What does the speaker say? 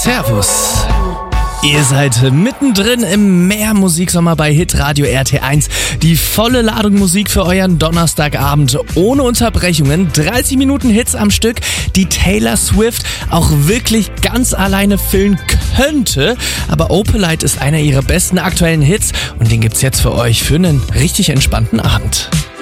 Servus. Ihr seid mittendrin im Mehrmusiksommer bei Hitradio RT1. Die volle Ladung Musik für euren Donnerstagabend ohne Unterbrechungen. 30 Minuten Hits am Stück, die Taylor Swift auch wirklich ganz alleine füllen könnte. Aber Opalite ist einer ihrer besten aktuellen Hits und den gibt's jetzt für euch für einen richtig entspannten Abend.